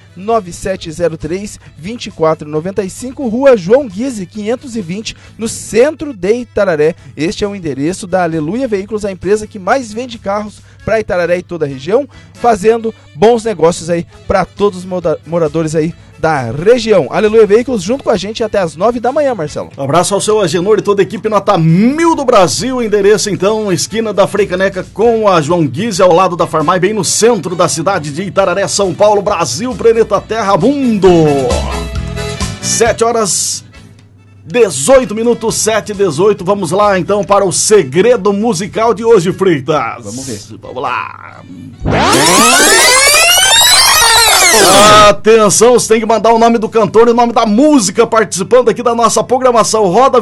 9703-2495, Rua João Guise, 520, no centro de Itararé. Este é o endereço da Aleluia Veículos, a empresa que mais vende carros para Itararé e toda a região, fazendo bons negócios aí para todos os moradores aí da região. Aleluia Veículos junto com a gente até as 9 da manhã, Marcelo. Um abraço ao seu Agenor e toda a equipe nota 1000 do Brasil. Endereço então, esquina da Frei Caneca com a João Guise, ao lado da Farmai, bem no centro da cidade de Itararé, São Paulo, Brasil, planeta Terra, mundo. 7h18, 7h18. Vamos lá então para o segredo musical de hoje, Freitas. Vamos ver. Vamos lá. Atenção, você tem que mandar o nome do cantor e o nome da música participando aqui da nossa programação. Roda